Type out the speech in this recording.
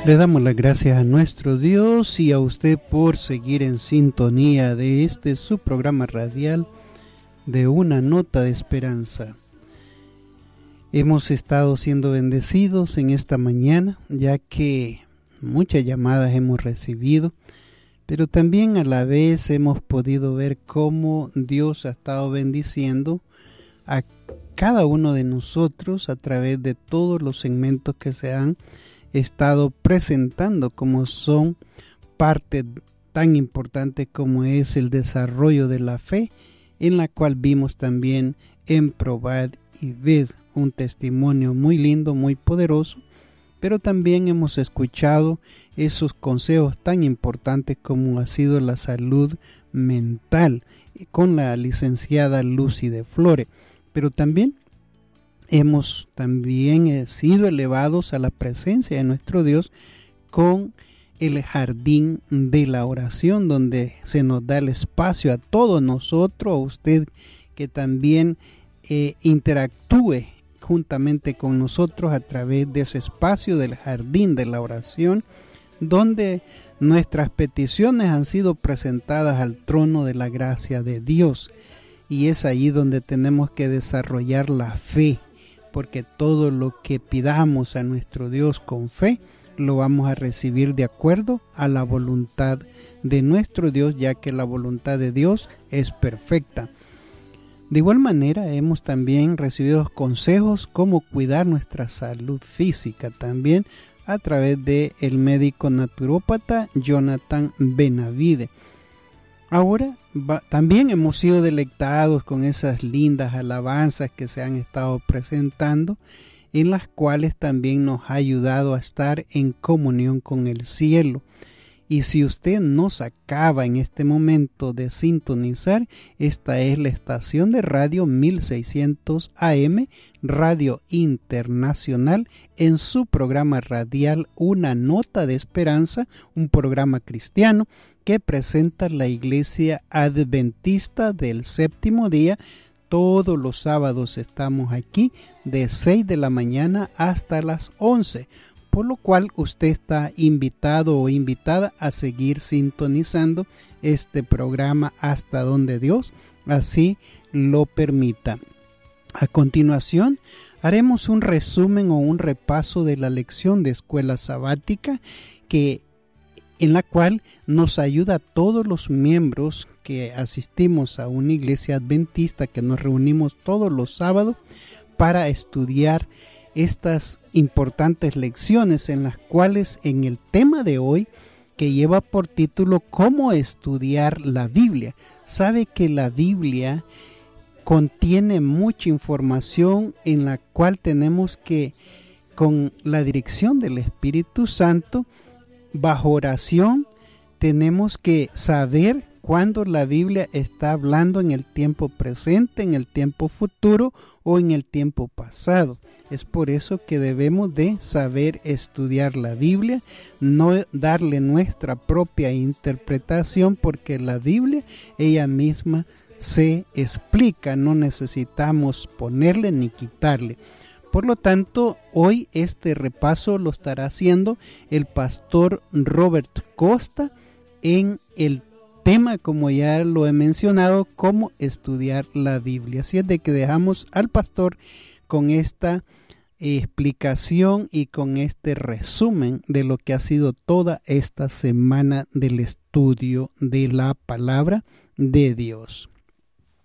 Le damos las gracias a nuestro Dios y a usted por seguir en sintonía de su programa radial de Una Nota de Esperanza. Hemos estado siendo bendecidos en esta mañana, ya que muchas llamadas hemos recibido, pero también a la vez hemos podido ver cómo Dios ha estado bendiciendo a cada uno de nosotros a través de todos los segmentos que se han estado presentando, como son parte tan importante como es el desarrollo de la fe, en la cual vimos también en Probad y Ved un testimonio muy lindo, muy poderoso, pero también hemos escuchado esos consejos tan importantes como ha sido la salud mental con la licenciada Lucy de Flores, pero también hemos sido elevados a la presencia de nuestro Dios con el jardín de la oración, donde se nos da el espacio a todos nosotros, a usted que también interactúe juntamente con nosotros a través de ese espacio del jardín de la oración, donde nuestras peticiones han sido presentadas al trono de la gracia de Dios. Y es allí donde tenemos que desarrollar la fe, porque todo lo que pidamos a nuestro Dios con fe, lo vamos a recibir de acuerdo a la voluntad de nuestro Dios, ya que la voluntad de Dios es perfecta. De igual manera, hemos también recibido consejos cómo cuidar nuestra salud física, también a través del médico naturópata Jonathan Benavide. Ahora también hemos sido deleitados con esas lindas alabanzas que se han estado presentando, en las cuales también nos ha ayudado a estar en comunión con el cielo. Y si usted nos acaba en este momento de sintonizar, esta es la estación de radio 1600 AM, Radio Internacional, en su programa radial Una Nota de Esperanza, un programa cristiano que presenta la Iglesia Adventista del Séptimo Día. Todos los sábados estamos aquí de 6 de la mañana hasta las 11, por lo cual usted está invitado o invitada a seguir sintonizando este programa hasta donde Dios así lo permita. A continuación, haremos un resumen o un repaso de la lección de escuela sabática en la cual nos ayuda a todos los miembros que asistimos a una iglesia adventista, que nos reunimos todos los sábados para estudiar estas importantes lecciones, en las cuales en el tema de hoy, que lleva por título ¿Cómo estudiar la Biblia? Sabe que la Biblia contiene mucha información en la cual tenemos que, con la dirección del Espíritu Santo, bajo oración, tenemos que saber cuándo la Biblia está hablando en el tiempo presente, en el tiempo futuro o en el tiempo pasado. Es por eso que debemos de saber estudiar la Biblia, no darle nuestra propia interpretación, porque la Biblia ella misma se explica, no necesitamos ponerle ni quitarle. Por lo tanto, hoy este repaso lo estará haciendo el pastor Robert Costa en el tema, como ya lo he mencionado, cómo estudiar la Biblia. Así es de que dejamos al pastor con esta explicación y con este resumen de lo que ha sido toda esta semana del estudio de la palabra de Dios.